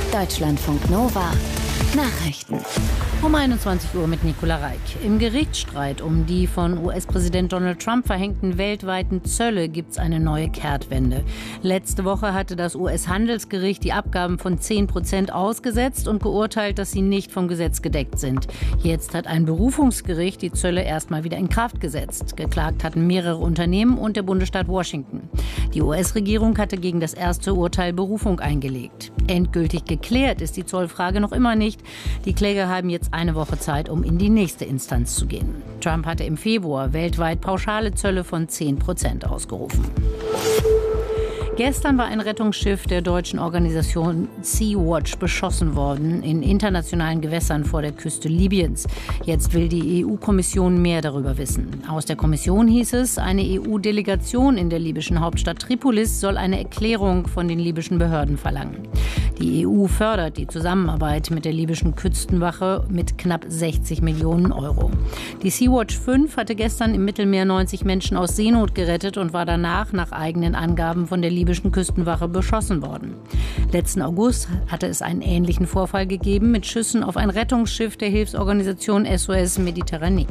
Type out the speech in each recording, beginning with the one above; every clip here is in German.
Deutschlandfunk Nova Nachrichten. Um 21 Uhr mit Nicola Reik. Im Gerichtsstreit um die von US-Präsident Donald Trump verhängten weltweiten Zölle gibt es eine neue Kehrtwende. Letzte Woche hatte das US-Handelsgericht die Abgaben von 10% ausgesetzt und geurteilt, dass sie nicht vom Gesetz gedeckt sind. Jetzt hat ein Berufungsgericht die Zölle erstmal wieder in Kraft gesetzt. Geklagt hatten mehrere Unternehmen und der Bundesstaat Washington. Die US-Regierung hatte gegen das erste Urteil Berufung eingelegt. Endgültig geklärt ist die Zollfrage noch immer nicht. Die Kläger haben jetzt eine Woche Zeit, um in die nächste Instanz zu gehen. Trump hatte im Februar weltweit pauschale Zölle von 10% ausgerufen. Gestern war ein Rettungsschiff der deutschen Organisation Sea-Watch beschossen worden in internationalen Gewässern vor der Küste Libyens. Jetzt will die EU-Kommission mehr darüber wissen. Aus der Kommission hieß es, eine EU-Delegation in der libyschen Hauptstadt Tripolis soll eine Erklärung von den libyschen Behörden verlangen. Die EU fördert die Zusammenarbeit mit der libyschen Küstenwache mit knapp 60 Millionen Euro. Die Sea-Watch 5 hatte gestern im Mittelmeer 90 Menschen aus Seenot gerettet und war danach nach eigenen Angaben von der libyschen Küstenwache beschossen worden. Letzten August hatte es einen ähnlichen Vorfall gegeben mit Schüssen auf ein Rettungsschiff der Hilfsorganisation SOS Mediterranee.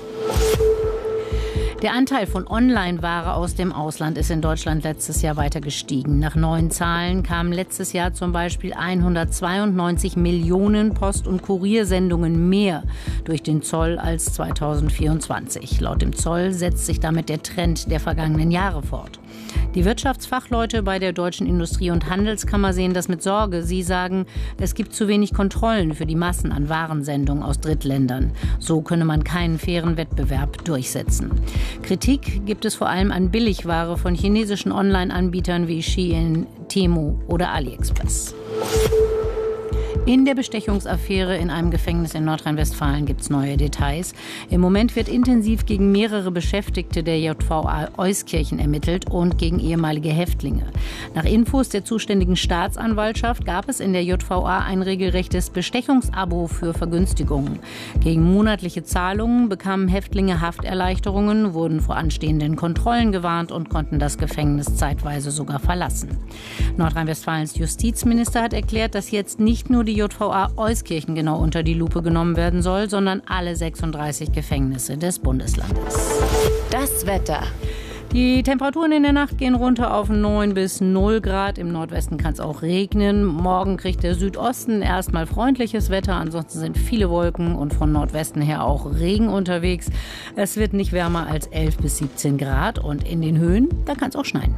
Der Anteil von Online-Ware aus dem Ausland ist in Deutschland letztes Jahr weiter gestiegen. Nach neuen Zahlen kamen letztes Jahr zum Beispiel 192 Millionen Post- und Kuriersendungen mehr durch den Zoll als 2024. Laut dem Zoll setzt sich damit der Trend der vergangenen Jahre fort. Die Wirtschaftsfachleute bei der Deutschen Industrie- und Handelskammer sehen das mit Sorge. Sie sagen, es gibt zu wenig Kontrollen für die Massen an Warensendungen aus Drittländern. So könne man keinen fairen Wettbewerb durchsetzen. Kritik gibt es vor allem an Billigware von chinesischen Online-Anbietern wie Shein, Temu oder AliExpress. In der Bestechungsaffäre in einem Gefängnis in Nordrhein-Westfalen gibt es neue Details. Im Moment wird intensiv gegen mehrere Beschäftigte der JVA Euskirchen ermittelt und gegen ehemalige Häftlinge. Nach Infos der zuständigen Staatsanwaltschaft gab es in der JVA ein regelrechtes Bestechungsabo für Vergünstigungen. Gegen monatliche Zahlungen bekamen Häftlinge Hafterleichterungen, wurden vor anstehenden Kontrollen gewarnt und konnten das Gefängnis zeitweise sogar verlassen. Nordrhein-Westfalens Justizminister hat erklärt, dass jetzt nicht nur die JVA Euskirchen genau unter die Lupe genommen werden soll, sondern alle 36 Gefängnisse des Bundeslandes. Das Wetter. Die Temperaturen in der Nacht gehen runter auf 9 bis 0 Grad. Im Nordwesten kann es auch regnen. Morgen kriegt der Südosten erstmal freundliches Wetter. Ansonsten sind viele Wolken und von Nordwesten her auch Regen unterwegs. Es wird nicht wärmer als 11 bis 17 Grad. Und in den Höhen, da kann es auch schneien.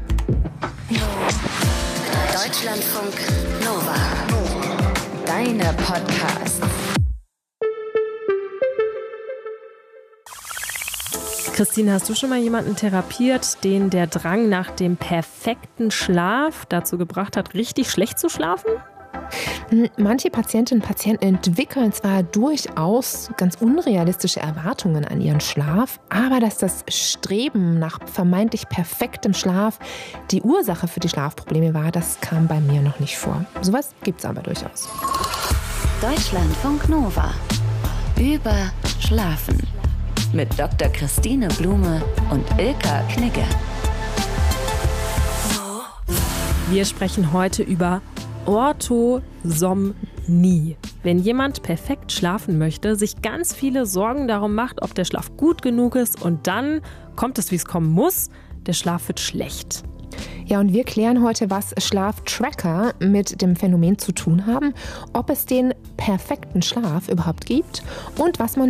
Deutschlandfunk Nova. Deine Podcasts. Christine, hast du schon mal jemanden therapiert, den der Drang nach dem perfekten Schlaf dazu gebracht hat, richtig schlecht zu schlafen? Manche Patientinnen und Patienten entwickeln zwar durchaus ganz unrealistische Erwartungen an ihren Schlaf, aber dass das Streben nach vermeintlich perfektem Schlaf die Ursache für die Schlafprobleme war, das kam bei mir noch nicht vor. Sowas gibt's aber durchaus. Deutschlandfunk Nova. Über Schlafen. Mit Dr. Christine Blume und Ilka Knigge. Wir sprechen heute über Orthosomnie. Wenn jemand perfekt schlafen möchte, sich ganz viele Sorgen darum macht, ob der Schlaf gut genug ist und dann kommt es, wie es kommen muss, der Schlaf wird schlecht. Ja, und wir klären heute, was Schlaftracker mit dem Phänomen zu tun haben, ob es den perfekten Schlaf überhaupt gibt und was man